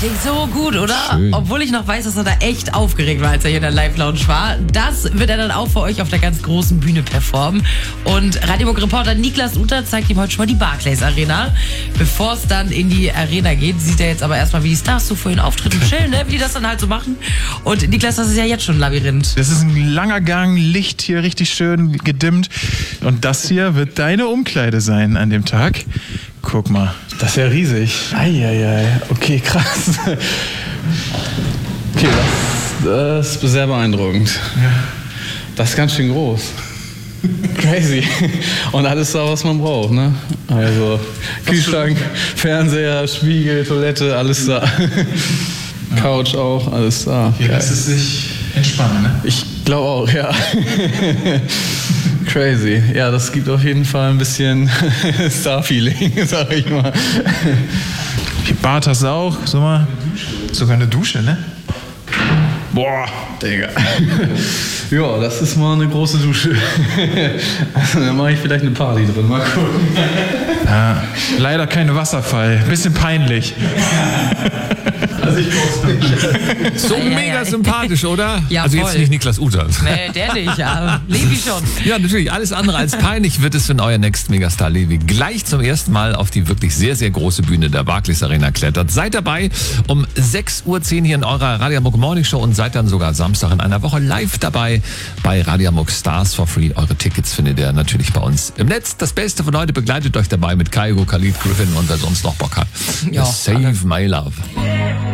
klingt so gut, oder? Schön. Obwohl ich noch weiß, dass er da echt aufgeregt war, als er hier in der Live-Lounge war. Das wird er dann auch für euch auf der ganz großen Bühne performen. Und Radio-Reporter Niklas Uter zeigt ihm heute schon mal die Barclays Arena. Bevor es dann in die Arena geht, sieht er jetzt aber erstmal, wie die Stars so vor den Auftritten chillen, ne? Wie die das dann halt so machen. Und Niklas, das ist ja jetzt schon ein Labyrinth. Das ist ein langer Gang, Licht hier richtig schön gedimmt. Und das hier wird deine Umkleide sein an dem Tag. Guck mal, das ist ja riesig. Eieiei, okay, krass. Okay, das ist sehr beeindruckend. Ja. Das ist ganz schön groß. Crazy. Und alles da, was man braucht, ne? Also Kühlschrank, Fernseher, Spiegel, Toilette, alles da. Couch auch, alles da. Hier lässt es sich entspannen, ne? Ich glaube auch, ja. Crazy. Ja, das gibt auf jeden Fall ein bisschen Star-Feeling, sag ich mal. Hier Bad hast du auch, so mal. Sogar eine Dusche, ne? Boah, Digga. Ja, das ist mal eine große Dusche. Also, da mache ich vielleicht eine Party drin. Mal gucken. Ja, leider kein Wasserfall. Bisschen peinlich. Also ich brauch's nicht. So mega sympathisch, oder? Ja, also voll. jetzt nicht Niklas Uter. Nee, der nicht, ja. Levi schon. Ja, natürlich. Alles andere als peinlich wird es, wenn euer Next Megastar Levi gleich zum ersten Mal auf die wirklich sehr, sehr große Bühne der Barclays Arena klettert. Seid dabei um 6:10 Uhr hier in eurer Radio Hamburg Morning Show und seid dann sogar Samstag in einer Woche live dabei bei Radio Hamburg Stars for Free. Eure Tickets findet ihr natürlich bei uns im Netz. Das Beste von heute begleitet euch dabei mit Kaigo, Khalid, Griffin und wer sonst noch Bock hat. Ja, Save my love.